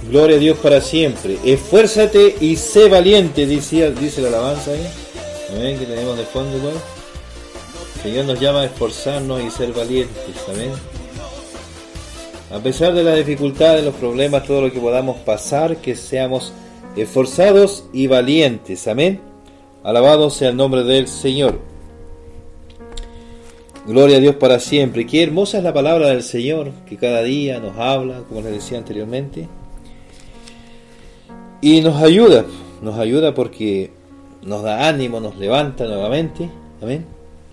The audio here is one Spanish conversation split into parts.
Gloria a Dios para siempre. Esfuérzate y sé valiente, dice la alabanza ahí. Amén, que tenemos de fondo igual. El Señor nos llama a esforzarnos y ser valientes. Amén. A pesar de las dificultades, los problemas, todo lo que podamos pasar, que seamos esforzados y valientes. Amén. Alabado sea el nombre del Señor. Gloria a Dios para siempre. Qué hermosa es la palabra del Señor, que cada día nos habla, como les decía anteriormente. Y nos ayuda porque nos da ánimo, nos levanta nuevamente. Amén.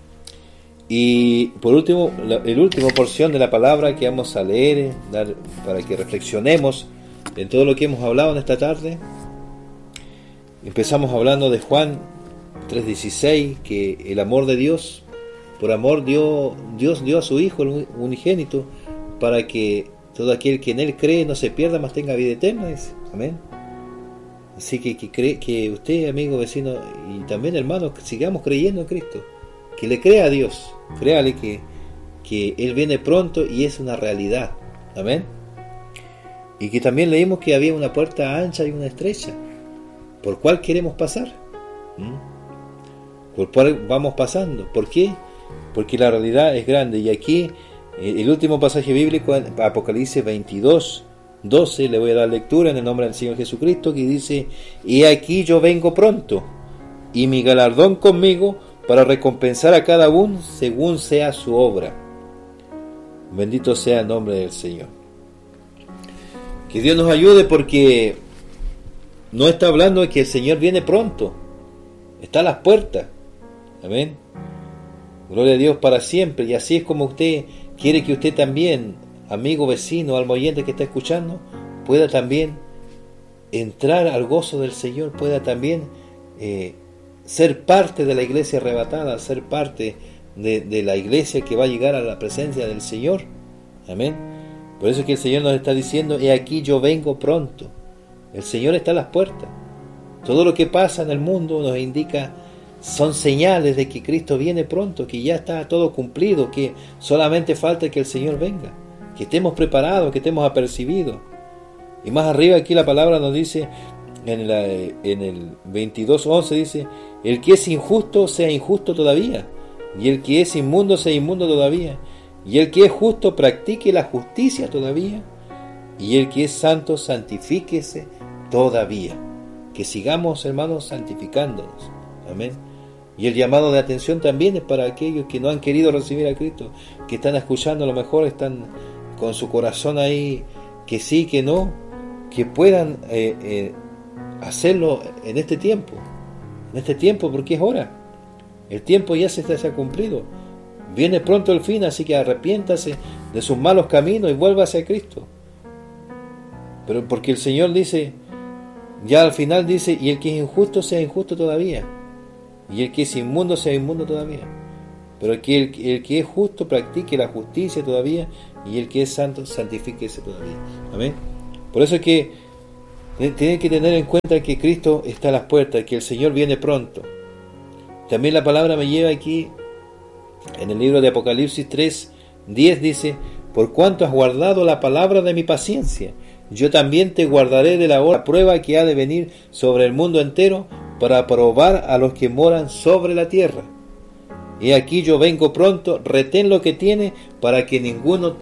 Y por último, el último porción de la palabra que vamos a leer, para que reflexionemos en todo lo que hemos hablado en esta tarde. Empezamos hablando de Juan 3:16, que el amor de Dios, por amor Dios dio a su Hijo el unigénito, para que todo aquel que en Él cree no se pierda, mas tenga vida eterna. Dice. Amén. Así que usted, amigo, vecino y también hermano, sigamos creyendo en Cristo, que le crea a Dios, créale que Él viene pronto y es una realidad. Amén. Y que también leímos que había una puerta ancha y una estrecha, por cuál queremos pasar, por cuál vamos pasando. ¿Por qué? Porque la realidad es grande. Y aquí el último pasaje bíblico, en Apocalipsis 22:12, le voy a dar lectura en el nombre del Señor Jesucristo, que dice: y aquí yo vengo pronto, y mi galardón conmigo, para recompensar a cada uno según sea su obra. Bendito sea el nombre del Señor. Que Dios nos ayude, porque no está hablando de que el Señor viene pronto, está a las puertas. Amén. Gloria a Dios para siempre. Y así es como usted quiere que usted también, amigo, vecino, alma oyente que está escuchando, pueda también entrar al gozo del Señor, pueda también ser parte de la iglesia arrebatada, ser parte de la iglesia que va a llegar a la presencia del Señor. Amén. Por eso es que el Señor nos está diciendo: he aquí yo vengo pronto. El Señor está a las puertas. Todo lo que pasa en el mundo nos indica, son señales de que Cristo viene pronto, que ya está todo cumplido, que solamente falta que el Señor venga, que estemos preparados, que estemos apercibidos. Y más arriba aquí la palabra nos dice, en el 22:11 dice: el que es injusto sea injusto todavía, y el que es inmundo sea inmundo todavía, y el que es justo practique la justicia todavía, y el que es santo santifíquese todavía. Que sigamos, hermanos, santificándonos. Amén. Y el llamado de atención también es para aquellos que no han querido recibir a Cristo, que están escuchando, a lo mejor están con su corazón ahí, que sí, que no, que puedan hacerlo en este tiempo, porque es hora. El tiempo ya se ha cumplido. Viene pronto el fin, así que arrepiéntase de sus malos caminos y vuélvase a Cristo. Pero porque el Señor dice, ya al final dice: y el que es injusto sea injusto todavía, y el que es inmundo sea inmundo todavía, pero el que es justo practique la justicia todavía, y el que es santo santifíquese todavía. Amén. Por eso es que tienen que tener en cuenta que Cristo está a las puertas, que el Señor viene pronto. También la palabra me lleva aquí en el libro de Apocalipsis 3:10, dice: por cuanto has guardado la palabra de mi paciencia, yo también te guardaré de la hora prueba que ha de venir sobre el mundo entero, para probar a los que moran sobre la tierra. Y aquí yo vengo pronto, retén lo que tiene, para que ninguno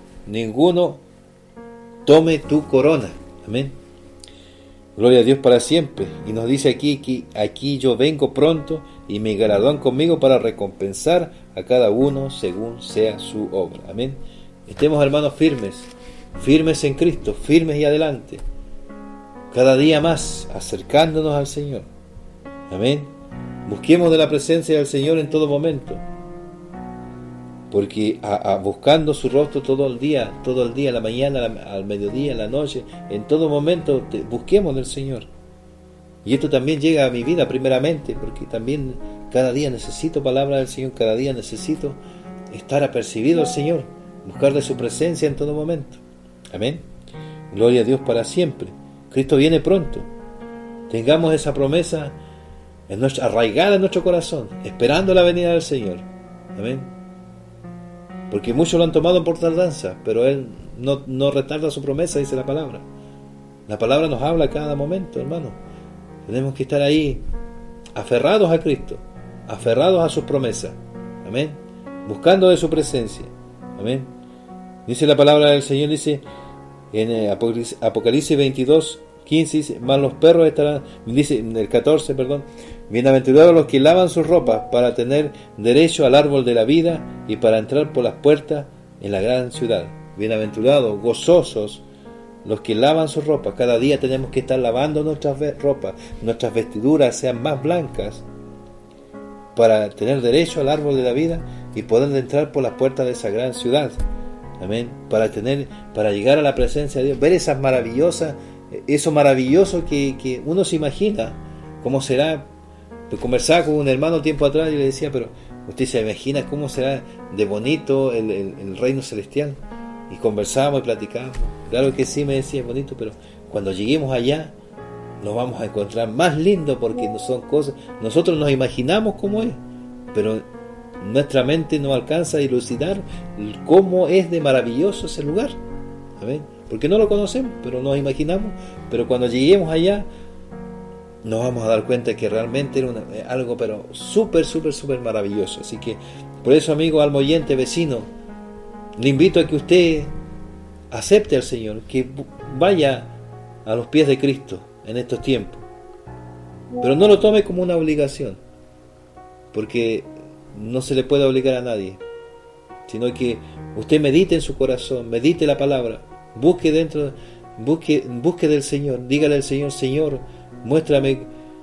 tome tu corona. Amén. Gloria a Dios para siempre. Y nos dice aquí que aquí yo vengo pronto, y mi galardón conmigo, para recompensar a cada uno según sea su obra. Amén. Estemos, hermanos, firmes en Cristo, firmes y adelante, cada día más acercándonos al Señor. Amén. Busquemos de la presencia del Señor en todo momento, porque buscando su rostro todo el día, en la mañana, al mediodía, en la noche, en todo momento busquemos del Señor. Y esto también llega a mi vida primeramente, porque también cada día necesito palabra del Señor, cada día necesito estar apercibido al Señor, buscar de su presencia en todo momento. Amén. Gloria a Dios para siempre. Cristo viene pronto. Tengamos esa promesa arraigada en nuestro corazón, esperando la venida del Señor. Amén. Porque muchos lo han tomado por tardanza, pero Él no retarda su promesa, dice la palabra. La palabra nos habla a cada momento, hermano. Tenemos que estar ahí, aferrados a Cristo, aferrados a sus promesas. Amén. Buscando de su presencia. Amén. Dice la palabra del Señor, dice en Apocalipsis 22, 15, dice, mas los perros estarán, dice en el 14, perdón, bienaventurados los que lavan sus ropas para tener derecho al árbol de la vida y para entrar por las puertas en la gran ciudad. Bienaventurados, gozosos los que lavan sus ropas. Cada día tenemos que estar lavando nuestras ropas, nuestras vestiduras sean más blancas, para tener derecho al árbol de la vida y poder entrar por las puertas de esa gran ciudad. Amén. Para llegar a la presencia de Dios, ver esas maravillosas, eso maravilloso que uno se imagina cómo será. Yo conversaba con un hermano tiempo atrás y le decía, pero usted se imagina cómo será de bonito el reino celestial. Y conversábamos y platicábamos. Claro que sí, me decía, es bonito, pero cuando lleguemos allá nos vamos a encontrar más lindo, porque no son cosas, nosotros nos imaginamos cómo es, pero nuestra mente no alcanza a dilucidar cómo es de maravilloso ese lugar. Amén. Porque no lo conocemos, pero nos imaginamos. Pero cuando lleguemos allá nos vamos a dar cuenta que realmente era algo pero súper maravilloso. Así que por eso, amigo, alma oyente, vecino, le invito a que usted acepte al Señor, que vaya a los pies de Cristo en estos tiempos, pero no lo tome como una obligación, porque no se le puede obligar a nadie, sino que usted medite en su corazón, medite la palabra, busque del Señor, dígale al Señor, Señor, muéstrame,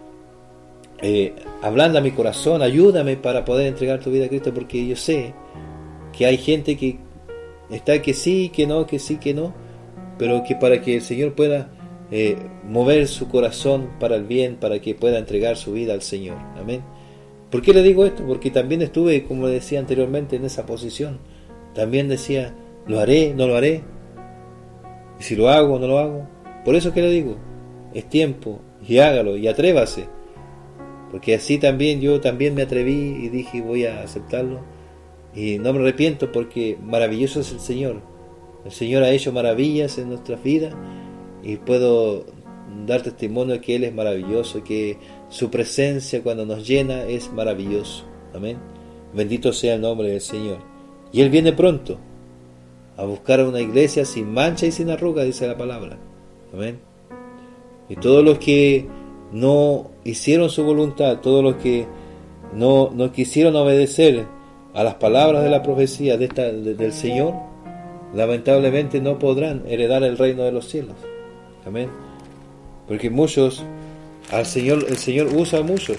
ablanda mi corazón, ayúdame para poder entregar tu vida a Cristo, porque yo sé que hay gente que está que sí, que no, pero que para que el Señor pueda mover su corazón para el bien, para que pueda entregar su vida al Señor. Amén. ¿Por qué le digo esto? Porque también estuve, como decía anteriormente, en esa posición. También decía, ¿lo haré? ¿No lo haré? ¿Y si lo hago? ¿No lo hago? Por eso que le digo, es tiempo, y hágalo, y atrévase. Porque así también yo también me atreví y dije, voy a aceptarlo. Y no me arrepiento, porque maravilloso es el Señor. El Señor ha hecho maravillas en nuestras vidas y puedo dar testimonio de que Él es maravilloso, que su presencia cuando nos llena es maravilloso. Amén. Bendito sea el nombre del Señor. Y Él viene pronto a buscar una iglesia sin mancha y sin arruga, dice la palabra. Amén. Y todos los que no hicieron su voluntad, todos los que no quisieron obedecer a las palabras de la profecía del Señor, lamentablemente no podrán heredar el reino de los cielos. Amén. Porque muchos, el Señor usa a muchos,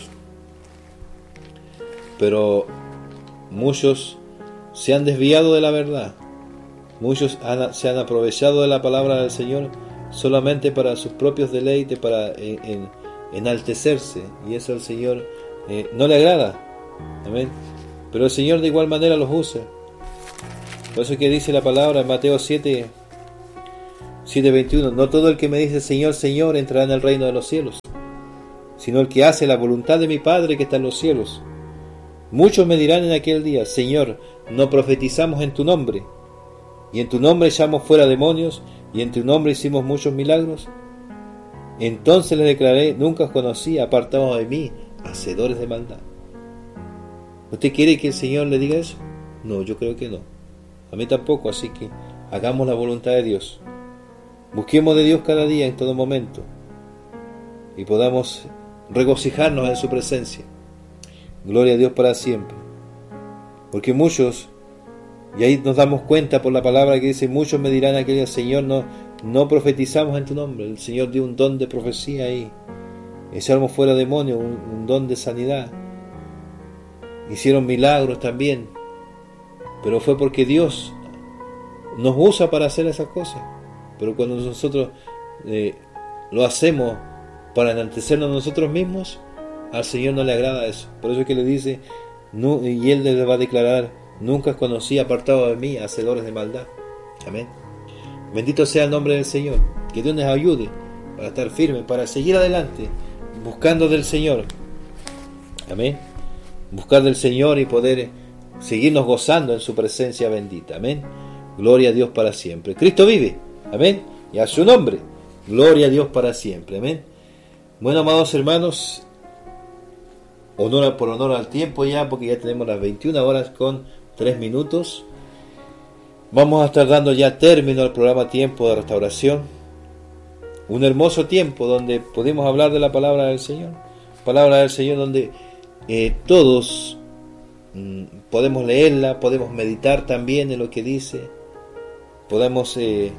pero muchos se han desviado de la verdad. Muchos se han aprovechado de la palabra del Señor solamente para sus propios deleites, para enaltecerse, y eso al Señor no le agrada. Amén. Pero el Señor de igual manera los usa. Por eso que dice la palabra en Mateo 7:21, no todo el que me dice Señor, Señor entrará en el reino de los cielos, sino el que hace la voluntad de mi Padre que está en los cielos. Muchos me dirán en aquel día, Señor, no profetizamos en tu nombre, y en tu nombre echamos fuera demonios, y en tu nombre hicimos muchos milagros. Entonces les declaré, nunca os conocí, apartados de mí, hacedores de maldad. ¿Usted quiere que el Señor le diga eso? No, yo creo que no. A mí tampoco, así que hagamos la voluntad de Dios. Busquemos de Dios cada día, en todo momento, y podamos regocijarnos en su presencia. Gloria a Dios para siempre. Porque muchos, y ahí nos damos cuenta por la palabra que dice, muchos me dirán aquel día, Señor, no profetizamos en tu nombre. El Señor dio un don de profecía ahí. Echamos fuera demonios, un don de sanidad. Hicieron milagros también. Pero fue porque Dios nos usa para hacer esas cosas. Pero cuando nosotros lo hacemos para enaltecernos a nosotros mismos, al Señor no le agrada eso. Por eso es que le dice, no, y Él le va a declarar, nunca os conocí, apartado de mí, hacedores de maldad. Amén. Bendito sea el nombre del Señor. Que Dios nos ayude para estar firmes, para seguir adelante, buscando del Señor. Amén. Buscar del Señor y poder seguirnos gozando en su presencia bendita. Amén. Gloria a Dios para siempre. Cristo vive. Amén. Y a su nombre Gloria a Dios para siempre. Amén. Bueno, amados hermanos, por honor al tiempo ya, porque ya tenemos las 21 horas con 3 minutos. Vamos a estar dando ya término al programa Tiempo de Restauración. Un hermoso tiempo donde pudimos hablar de la palabra del Señor. Palabra del Señor donde todos podemos leerla, podemos meditar también en lo que dice. Podemos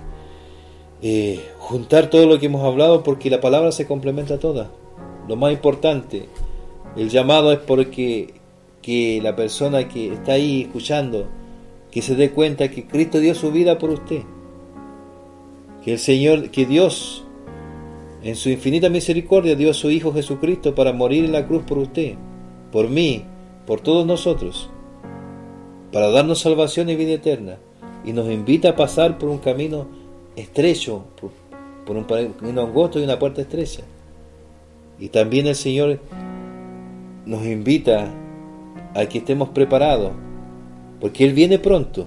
juntar todo lo que hemos hablado, porque la palabra se complementa toda. Lo más importante, el llamado es porque que la persona que está ahí escuchando, que se dé cuenta que Cristo dio su vida por usted, que el Señor, que Dios en su infinita misericordia dio a su Hijo Jesucristo para morir en la cruz por usted, por mí, por todos nosotros, para darnos salvación y vida eterna, y nos invita a pasar por un camino estrecho, por un camino angosto y una puerta estrecha. Y también el Señor nos invita a que estemos preparados, porque Él viene pronto.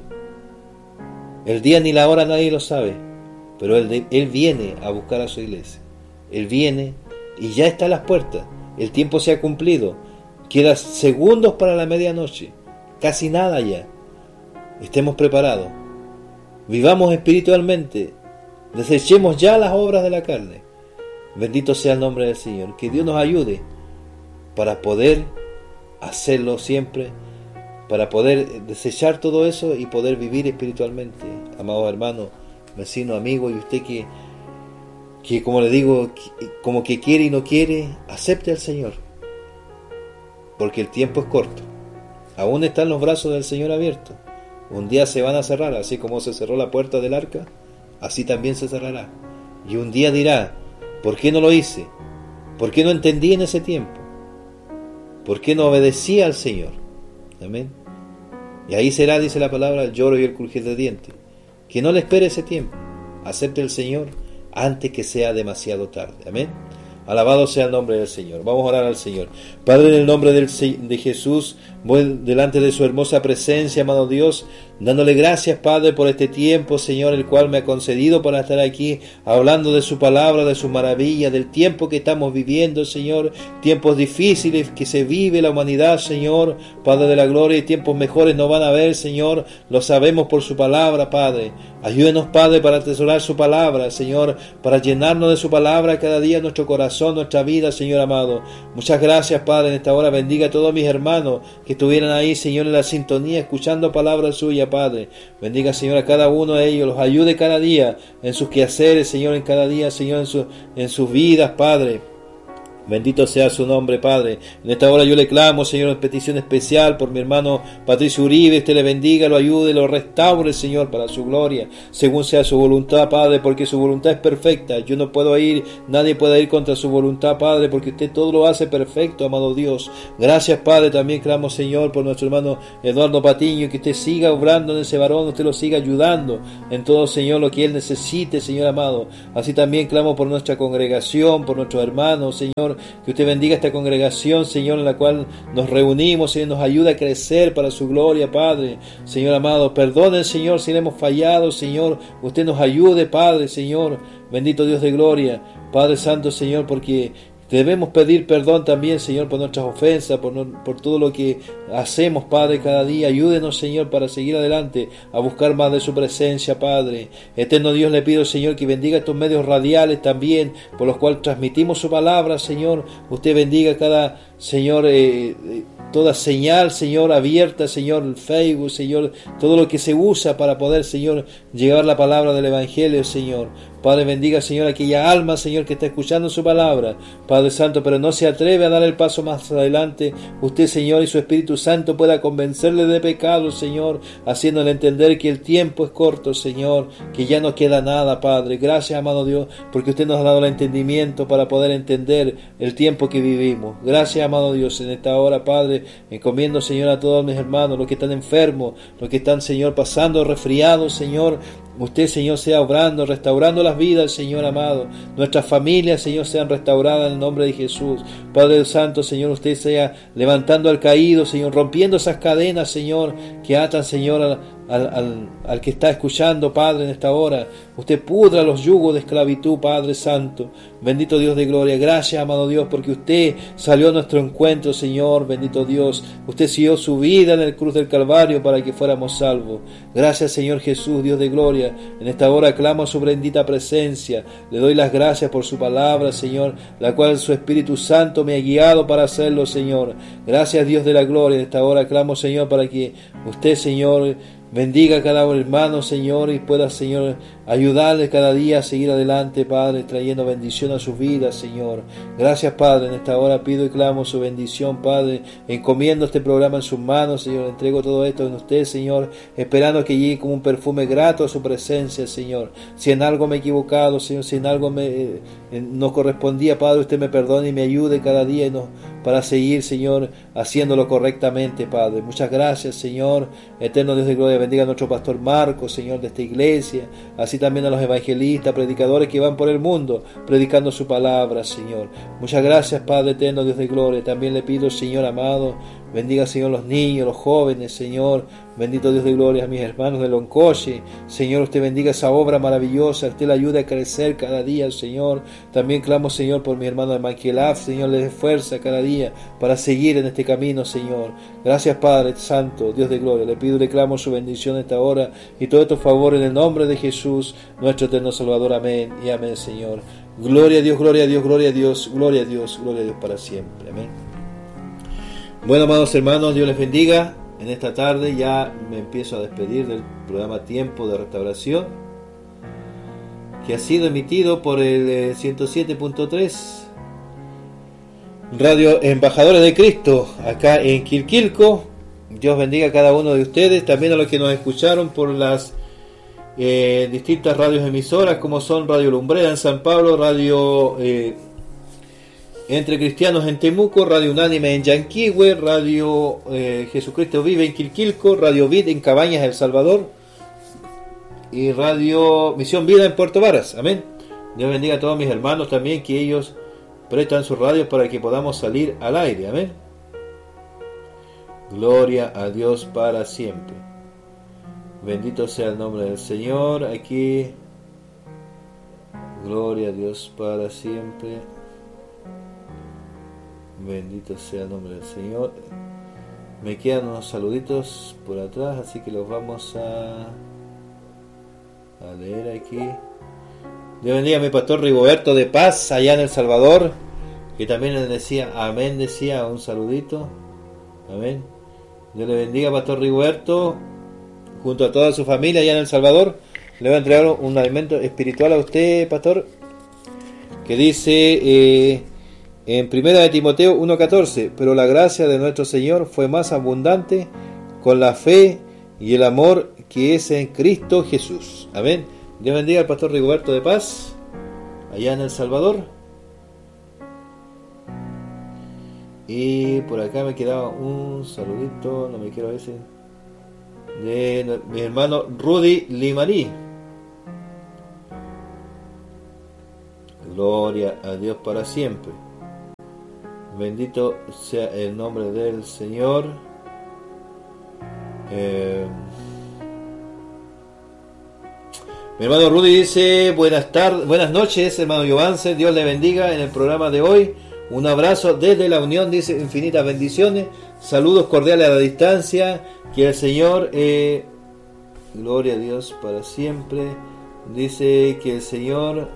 El día ni la hora nadie lo sabe, pero Él viene a buscar a su iglesia. Él viene y ya está a las puertas. El tiempo se ha cumplido. Quedan segundos para la medianoche. Casi nada ya. Estemos preparados. Vivamos espiritualmente. Desechemos ya las obras de la carne. Bendito sea el nombre del Señor. Que Dios nos ayude para poder hacerlo siempre, para poder desechar todo eso y poder vivir espiritualmente. Amado hermano, vecino, amigo, y usted que como le digo, como que quiere y no quiere, acepte al Señor, porque el tiempo es corto. Aún están los brazos del Señor abiertos. Un día se van a cerrar, así como se cerró la puerta del arca, así también se cerrará. Y un día dirá: ¿por qué no lo hice? ¿Por qué no entendí en ese tiempo? ¿Por qué no obedecía al Señor? Amén. Y ahí será, dice la palabra, el lloro y el crujir de dientes. Que no le espere ese tiempo. Acepte al Señor antes que sea demasiado tarde. Amén. Alabado sea el nombre del Señor. Vamos a orar al Señor. Padre, en el nombre de Jesús, voy delante de su hermosa presencia, amado Dios, dándole gracias, Padre, por este tiempo, Señor, el cual me ha concedido para estar aquí hablando de su palabra, de su maravilla, del tiempo que estamos viviendo, Señor, tiempos difíciles que se vive la humanidad, Señor, Padre de la gloria, y tiempos mejores no van a haber, Señor, lo sabemos por su palabra, Padre. Ayúdenos, Padre, para atesorar su palabra, Señor, para llenarnos de su palabra cada día en nuestro corazón, nuestra vida, Señor amado. Muchas gracias, Padre, en esta hora bendiga a todos mis hermanos que estuvieran ahí, Señor, en la sintonía, escuchando palabra suya, Padre. Bendiga, Señor, a cada uno de ellos, los ayude cada día en sus quehaceres, Señor, en cada día, Señor, en sus vidas, Padre. Bendito sea su nombre, Padre. En esta hora yo le clamo, Señor, en petición especial por mi hermano Patricio Uribe. Usted le bendiga, lo ayude, lo restaure, Señor, para su gloria, según sea su voluntad, Padre, porque su voluntad es perfecta. Yo no puedo ir, nadie puede ir contra su voluntad, Padre, porque usted todo lo hace perfecto, amado Dios. Gracias, Padre. También clamo, Señor, por nuestro hermano Eduardo Patiño, que usted siga obrando en ese varón, usted lo siga ayudando en todo, Señor, lo que él necesite, Señor amado. Así también clamo por nuestra congregación, por nuestros hermanos, Señor, que usted bendiga esta congregación, Señor, en la cual nos reunimos, Señor, nos ayuda a crecer para su gloria, Padre. Señor amado, perdone, Señor, si le hemos fallado, Señor, usted nos ayude, Padre, Señor, bendito Dios de gloria, Padre Santo, Señor, porque debemos pedir perdón también, Señor, por nuestras ofensas, por todo lo que hacemos, Padre, cada día. Ayúdenos, Señor, para seguir adelante, a buscar más de su presencia, Padre. Eterno Dios, le pido, Señor, que bendiga estos medios radiales también, por los cuales transmitimos su palabra, Señor. Usted bendiga cada, Señor, toda señal, Señor, abierta, Señor, el Facebook, Señor, todo lo que se usa para poder, Señor, llevar la palabra del Evangelio, Señor. Padre, bendiga, Señor, aquella alma, Señor, que está escuchando su palabra, Padre Santo, pero no se atreve a dar el paso más adelante. Usted, Señor, y su Espíritu Santo pueda convencerle de pecado, Señor, haciéndole entender que el tiempo es corto, Señor, que ya no queda nada, Padre. Gracias, amado Dios, porque usted nos ha dado el entendimiento para poder entender el tiempo que vivimos. Gracias, amado Dios, en esta hora, Padre, encomiendo, Señor, a todos mis hermanos, los que están enfermos, los que están, Señor, pasando resfriados, Señor, usted, Señor, sea obrando, restaurando las vidas, Señor amado. Nuestras familias, Señor, sean restauradas en el nombre de Jesús. Padre Santo, Señor, usted sea levantando al caído, Señor, rompiendo esas cadenas, Señor, que atan, Señor, al que está escuchando, Padre, en esta hora. Usted pudra los yugos de esclavitud, Padre Santo. Bendito Dios de gloria. Gracias, amado Dios, porque usted salió a nuestro encuentro, Señor. Bendito Dios. Usted siguió su vida en el cruz del Calvario para que fuéramos salvos. Gracias, Señor Jesús, Dios de gloria. En esta hora clamo su bendita presencia. Le doy las gracias por su palabra, Señor, la cual su Espíritu Santo me ha guiado para hacerlo, Señor. Gracias, Dios de la gloria. En esta hora clamo, Señor, para que usted, Señor, bendiga a cada hermano, Señor, y pueda, Señor, ayudarle cada día a seguir adelante, Padre, trayendo bendición a sus vidas, Señor. Gracias, Padre. En esta hora pido y clamo su bendición, Padre. Encomiendo este programa en sus manos, Señor. Entrego todo esto en usted, Señor, esperando que llegue como un perfume grato a su presencia, Señor. Si en algo me he equivocado, Señor, si en algo no correspondía, Padre, usted me perdone y me ayude cada día para seguir, Señor, haciéndolo correctamente, Padre. Muchas gracias, Señor. Eterno Dios de gloria, bendiga a nuestro pastor Marcos, Señor, de esta iglesia, así también a los evangelistas, predicadores que van por el mundo predicando su palabra, Señor. Muchas gracias, Padre eterno, Dios de gloria. También le pido, Señor amado, bendiga, Señor, los niños, los jóvenes, Señor. Bendito Dios de gloria, a mis hermanos de Loncoche. Señor, usted bendiga esa obra maravillosa. Usted la ayude a crecer cada día, Señor. También clamo, Señor, por mi hermano de Manquelaf. Señor, le dé fuerza cada día para seguir en este camino, Señor. Gracias, Padre Santo, Dios de gloria. Le pido y le clamo su bendición esta hora y todo estos favores en el nombre de Jesús, nuestro eterno Salvador. Amén y amén, Señor. Gloria a Dios, gloria a Dios, gloria a Dios, gloria a Dios, gloria a Dios para siempre. Amén. Bueno, amados hermanos, Dios les bendiga. En esta tarde ya me empiezo a despedir del programa Tiempo de Restauración, que ha sido emitido por el 107.3 Radio Embajadores de Cristo, acá en Quilquilco. Dios bendiga a cada uno de ustedes, también a los que nos escucharon por las distintas radios emisoras, como son Radio Lumbrera en San Pablo, Radio Entre Cristianos en Temuco, Radio Unánime en Yanquihue, Radio Jesucristo Vive en Quilquilco, Radio Vid en Cabañas, El Salvador, y Radio Misión Vida en Puerto Varas. Amén. Dios bendiga a todos mis hermanos también, que ellos prestan sus radios para que podamos salir al aire. Amén. Gloria a Dios para siempre. Bendito sea el nombre del Señor. Aquí, gloria a Dios para siempre. Bendito sea el nombre del Señor. Me quedan unos saluditos por atrás, así que los vamos a leer aquí. Dios bendiga a mi pastor Rigoberto de Paz, allá en El Salvador, que también le decía amén, decía un saludito. Amén. Dios le bendiga, pastor Rigoberto, junto a toda su familia allá en El Salvador. Le voy a entregar un alimento espiritual a usted, pastor, que dice en 1 Timoteo 1:14: pero la gracia de nuestro Señor fue más abundante con la fe y el amor que es en Cristo Jesús. Amén. Dios bendiga al pastor Rigoberto de Paz, allá en El Salvador. Y por acá me quedaba un saludito, no me quiero decir, de mi hermano Rudy Limarí. Gloria a Dios para siempre. Bendito sea el nombre del Señor. Mi hermano Rudy dice: buenas noches, hermano Giovanse, Dios le bendiga en el programa de hoy. Un abrazo desde la Unión, dice, infinitas bendiciones, saludos cordiales a la distancia, que el Señor, gloria a Dios para siempre, dice que el Señor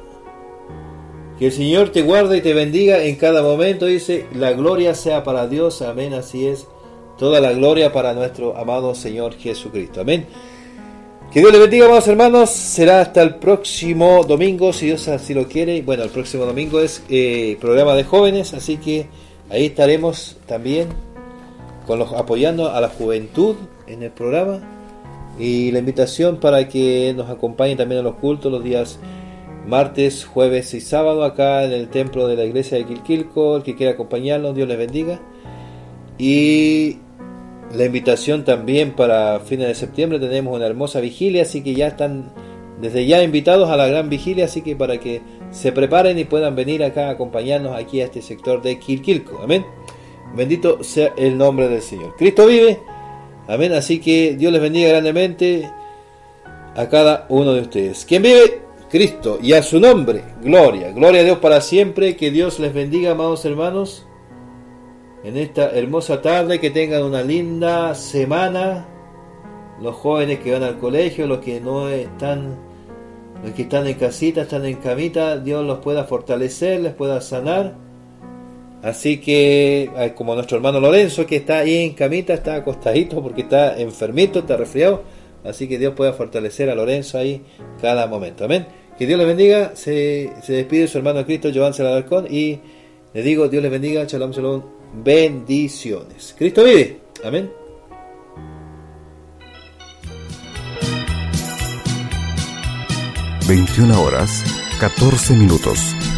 te guarde y te bendiga en cada momento, dice, la gloria sea para Dios, amén, así es, toda la gloria para nuestro amado Señor Jesucristo, amén. Que Dios le bendiga, amados hermanos. Será hasta el próximo domingo, si Dios así lo quiere. Bueno, el próximo domingo es programa de jóvenes, así que ahí estaremos también apoyando a la juventud en el programa. Y la invitación para que nos acompañen también a los cultos los días martes, jueves y sábado acá en el templo de la iglesia de Quilquilco. El que quiera acompañarnos, Dios les bendiga. Y la invitación también para fines de septiembre, tenemos una hermosa vigilia, así que ya están desde ya invitados a la gran vigilia, así que para que se preparen y puedan venir acá a acompañarnos aquí a este sector de Quilquilco. Amén. Bendito sea el nombre del Señor. Cristo vive. Amén. Así que Dios les bendiga grandemente a cada uno de ustedes. ¿Quién vive? Cristo. Y a su nombre, gloria. Gloria a Dios para siempre. Que Dios les bendiga, amados hermanos, en esta hermosa tarde. Que tengan una linda semana. Los jóvenes que van al colegio, los que no están, los que están en casita, están en camita, Dios los pueda fortalecer, les pueda sanar. Así que, como nuestro hermano Lorenzo, que está ahí en camita, está acostadito porque está enfermito, está resfriado. Así que Dios pueda fortalecer a Lorenzo ahí cada momento. Amén. Que Dios les bendiga. Se despide su hermano Cristo, Joan Alarcón, y le digo, Dios les bendiga. Shalom, shalom. Bendiciones. Cristo vive. Amén. 21 horas, 14 minutos.